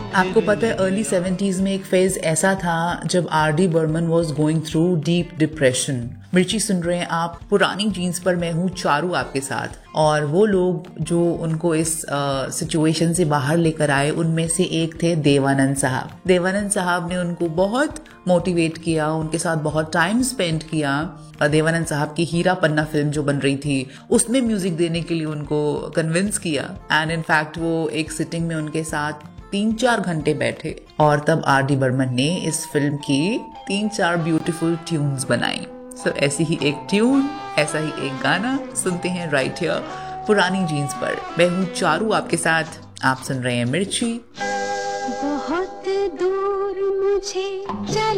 आपको पता है अर्ली 70s में एक फेज ऐसा था जब RD. Burman was going through deep depression. मिर्ची सुन रहे हैं आप पुरानी जीन्स पर, मैं हूँ चारू आपके साथ। और वो लोग जो उनको इस सिचुएशन से बाहर लेकर आए उनमें से एक थे देवानंद साहब। देवानंद साहब ने उनको बहुत मोटिवेट किया, उनके साथ बहुत टाइम स्पेंड किया। देवानंद साहब की हीरा पन्ना फिल्म जो बन रही थी उसमें म्यूजिक देने के लिए उनको कन्विंस किया। एंड इनफैक्ट वो एक सिटिंग में उनके साथ 3-4 घंटे बैठे और तब आर.डी. बर्मन ने इस फिल्म की 3-4 ब्यूटीफुल ट्यून्स बनाई। सो ऐसी ही एक ट्यून, ऐसा ही एक गाना सुनते हैं राइट हियर पुरानी जीन्स पर। मैं हूँ चारू आपके साथ, आप सुन रहे हैं मिर्ची। बहुत दूर मुझे